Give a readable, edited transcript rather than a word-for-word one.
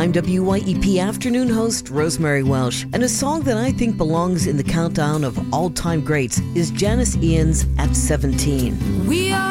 I'm WYEP afternoon host Rosemary Welsh, and a song that I think belongs in the countdown of all-time greats is Janis Ian's At 17. We are